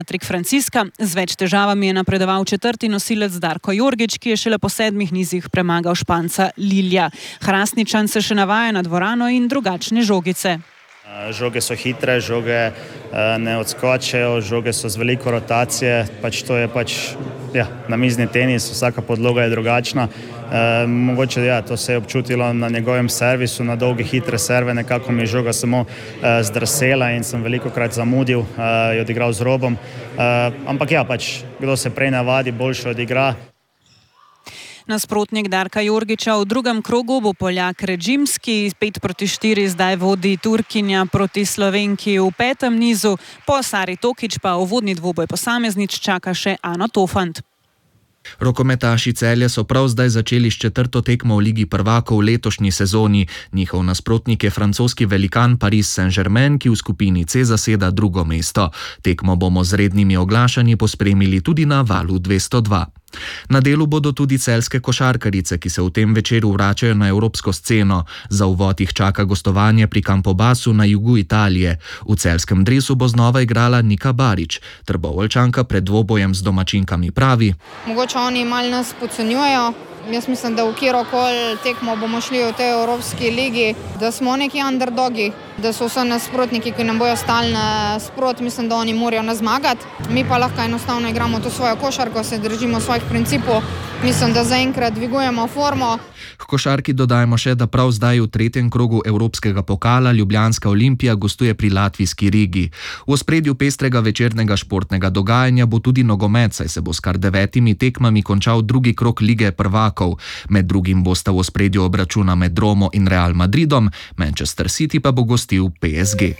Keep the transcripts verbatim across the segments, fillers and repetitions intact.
Patrik Franciska. Z več težavami je napredoval četrti nosilec Darko Jorgič, ki je šele po sedmih nizih premagal Španca Lilja. Hrastničan se še navaja na dvorano in drugačne žogice. Žoge so hitre, žoge ne odskočijo, žoge so z veliko rotacije, pač to je pač ja, namizni tenis, vsaka podloga je drugačna. E, mogoče ja, to se je občutilo na njegovem servisu, na dolge hitre serve, nekako mi je žoga samo e, zdrsela in sem velikokrat zamudil, e, jo odigral z robom. E, ampak ja, pač kdo se prej navadi, boljše odigra. Nasprotnik Darka Jorgiča v drugem krogu bo Poljak Redžimski, pet proti štiri zdaj vodi Turkinja proti Slovenki v petem nizu, po Sari Tokić pa uvodni dvoboj posameznic čaka še Ano Tofant. Rokometaši Celja so prav zdaj začeli s četrto tekmo v Ligi prvakov v letošnji sezoni. Njihov nasprotnik je francoski velikan Paris Saint-Germain, ki v skupini C zaseda drugo mesto. Tekmo bomo z rednimi oglašanji pospremili tudi na Valu dvesto dva. Na delu bodo tudi celjske košarkarice, ki se v tem večeru vračajo na evropsko sceno. Za uvod jih čaka gostovanje pri Campobasu na jugu Italije. V celjskem dresu bo znova igrala Nika Barič. Trboveljčanka pred dvobojem z domačinkami pravi: Mogoče oni malo nas podcenjujejo. Jaz mislim, da v kjerokoli tekmo bomo šli v tej Evropski ligi, da smo neki underdogi, da so vse nasprotniki, ki nam bojo stali nasprot, mislim, da oni morajo nas zmagati. Mi pa lahko enostavno igramo to svojo košarko, se držimo svojih principov. Mislim, da zaenkrat dvigujemo formo. K košarki dodajmo še, da prav zdaj v tretjem krogu Evropskega pokala Ljubljanska Olimpija gostuje pri latvijski Rigi. V ospredju pestrega večernega športnega dogajanja bo tudi nogomet, saj se bo s kar devetimi tekmami končal drugi krog Lige prvakov. Med drugim bosta v ospredju obračuna med Romo in Real Madridom, Manchester City pa bo gostil P S G.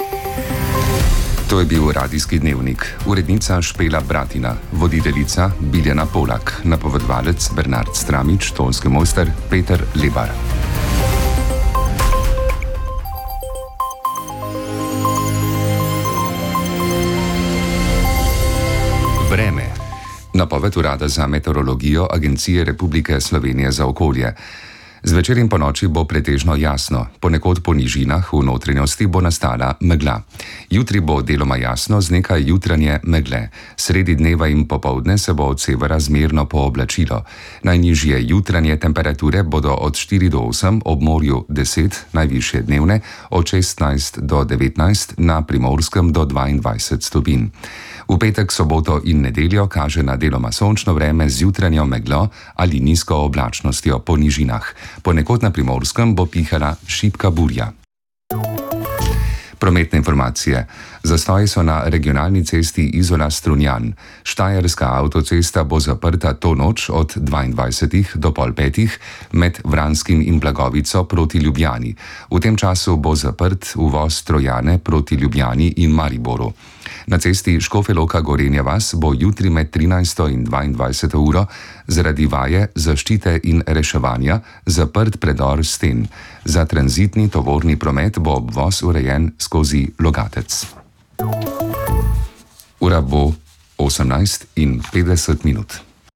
To je bil radijski dnevnik. Urednica Špela Bratina, voditeljica Biljana Polak, napovedovalec Bernard Stramič, tonski mojster Peter Lebar. Vreme. Napoved Urada za meteorologijo Agencije Republike Slovenije za okolje. Zvečer in ponoči bo pretežno jasno, ponekod po nižinah v notranjosti bo nastala megla. Jutri bo deloma jasno z nekaj jutranje megle. Sredi dneva in popoldne se bo od severa zmerno pooblačilo. Najnižje jutranje temperature bodo od štiri do osem, ob morju deset, najvišje dnevne od šestnajst do devetnajst, na Primorskem do dvaindvajset stopinj. V petek, soboto in nedeljo kaže na deloma sončno vreme z jutranjo meglo ali nizko oblačnostjo po nižinah. Ponekod na Primorskem bo pihala šibka burja. Prometne informacije. Zastoji so na regionalni cesti Izola-Strunjan. Štajerska avtocesta bo zaprta to noč od dvaindvajsetih do pol petih med Vranskim in Blagovico proti Ljubljani. V tem času bo zaprt uvoz Trojane proti Ljubljani in Mariboru. Na cesti Škofja Loka-Gorenja vas bo jutri med trinajsto in dvaindvajseto uro zaradi vaje zaščite in reševanja zaprt predor sten. Za tranzitni tovorni promet bo obvoz urejen skozi Logatec. Ura bo osemnajst in petdeset minut.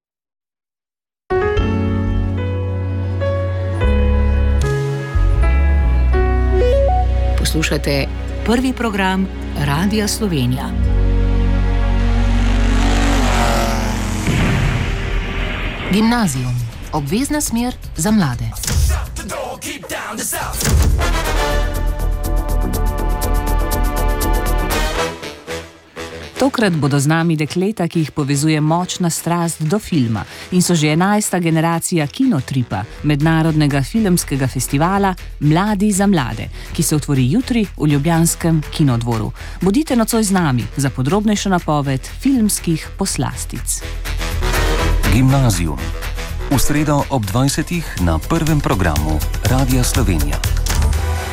Poslušate prvi program Radia Slovenija. Gimnazijum. Obvezna smer za mlade. Tokrat bodo z nami dekleta, ki jih povezuje močna strast do filma in so že enajsta generacija Kinotripa, mednarodnega filmskega festivala Mladi za mlade, ki se otvori jutri v ljubljanskem Kinodvoru. Bodite nocoj z nami za podrobnejšo napoved filmskih poslastic. Gimnazijum. V sredo ob dvajsetih na prvem programu Radia Slovenija.